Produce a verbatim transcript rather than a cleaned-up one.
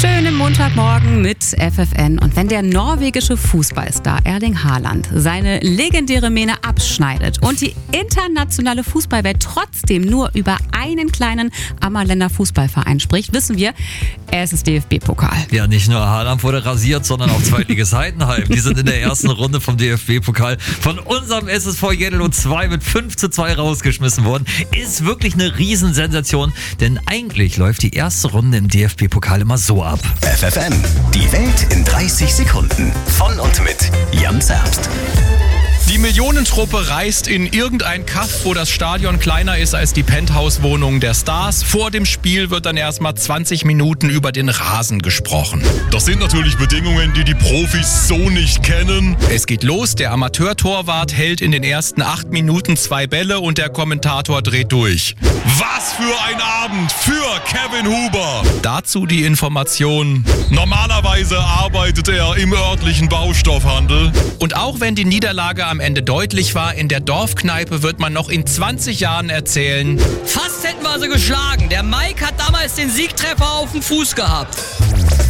Schönen Montagmorgen mit F F N. Und wenn der norwegische Fußballstar Erling Haaland seine legendäre Mähne abschneidet und die internationale Fußballwelt trotzdem nur über einen kleinen Ammerländer Fußballverein spricht, wissen wir, es ist D F B-Pokal. Ja, nicht nur Haaland wurde rasiert, sondern auch Zweitligist Heidenheim. Die sind in der ersten Runde vom D F B-Pokal von unserem S S V Jeddelo zwei mit fünf zu zwei rausgeschmissen worden. Ist wirklich eine Riesensensation, denn eigentlich läuft die erste Runde im D F B-Pokal immer so ab. F F N, die Welt in dreißig Sekunden. Von und mit Jan Zerbst. Die Millionentruppe reist in irgendein Kaff, wo das Stadion kleiner ist als die Penthouse-Wohnung der Stars. Vor dem Spiel wird dann erstmal zwanzig Minuten über den Rasen gesprochen. Das sind natürlich Bedingungen, die die Profis so nicht kennen. Es geht los, der Amateurtorwart hält in den ersten acht Minuten zwei Bälle und der Kommentator dreht durch. Was für ein Abend für Kevin Huber! Dazu die Information: Normalerweise arbeitet er im örtlichen Baustoffhandel. Und auch wenn die Niederlage am Ende deutlich war, in der Dorfkneipe wird man noch in zwanzig Jahren erzählen: Fast hätten wir sie geschlagen. Der Mike hat damals den Siegtreffer auf dem Fuß gehabt.